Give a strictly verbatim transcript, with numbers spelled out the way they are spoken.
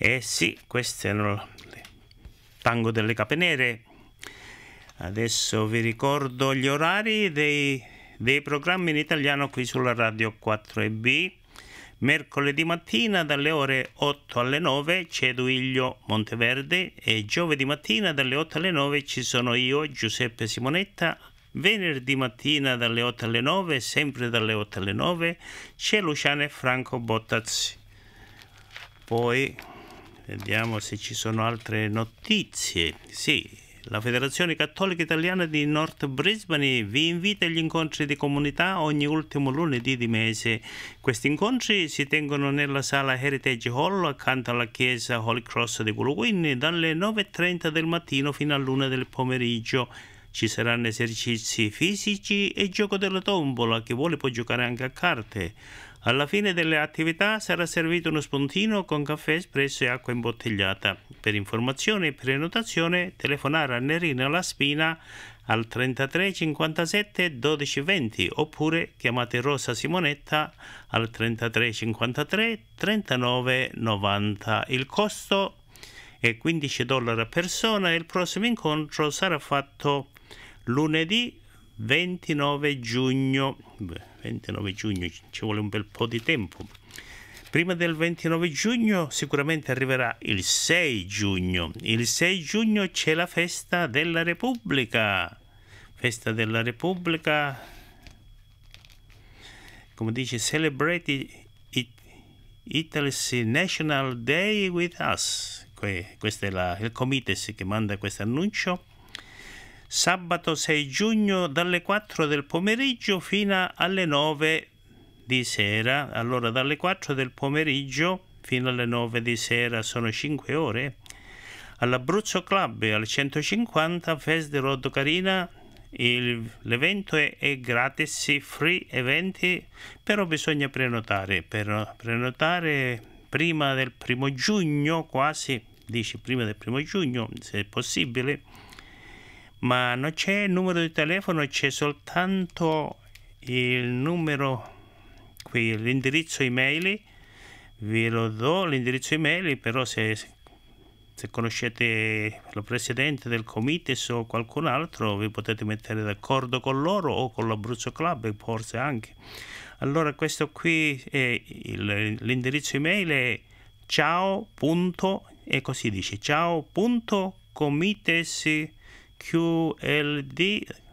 Eh sì, queste erano le Tango delle Cape Nere. Adesso vi ricordo gli orari dei, dei programmi in italiano qui sulla Radio quattro E B. Mercoledì mattina dalle ore otto alle nove c'è Duiglio Monteverde e giovedì mattina dalle otto alle nove ci sono io, Giuseppe Simonetta. Venerdì mattina dalle otto alle nove, sempre dalle otto alle nove, c'è Luciano e Franco Bottazzi. Poi vediamo se ci sono altre notizie. Sì, la Federazione Cattolica Italiana di North Brisbane vi invita agli incontri di comunità ogni ultimo lunedì di mese. Questi incontri si tengono nella sala Heritage Hall accanto alla chiesa Holy Cross di Guluwini dalle nove e trenta del mattino fino all'una del pomeriggio. Ci saranno esercizi fisici e gioco della tombola, chi vuole può giocare anche a carte. Alla fine delle attività sarà servito uno spuntino con caffè espresso e acqua imbottigliata. Per informazioni e prenotazione telefonare a Nerina La Spina al trentatré cinquantasette dodici venti oppure chiamate Rosa Simonetta al trentatré cinquantatré trentanove novanta. Il costo è quindici dollari a persona e il prossimo incontro sarà fatto lunedì ventinove giugno. ventinove giugno ci vuole un bel po' di tempo. Prima del ventinove giugno sicuramente arriverà il sei giugno. Il sei giugno c'è la festa della Repubblica. Festa della Repubblica, come dice, celebrate it, Italy's National Day with us. Questo è la, il Comites che manda questo annuncio. Sabato sei giugno dalle quattro del pomeriggio fino alle nove di sera. Allora dalle quattro del pomeriggio fino alle nove di sera sono cinque ore. All'Abruzzo Club al centocinquanta Fest Road Carina il, l'evento è, è gratis, free eventi, però bisogna prenotare. Per prenotare prima del primo giugno, quasi, dice prima del primo giugno se è possibile. Ma non c'è il numero di telefono, c'è soltanto il numero qui, l'indirizzo email. Vi lo do l'indirizzo email, però se, se conoscete il presidente del Comites o qualcun altro vi potete mettere d'accordo con loro o con l'Abruzzo Club forse anche. Allora questo qui è il, l'indirizzo email è ciao punto, e così dice ciao punto comites Q L D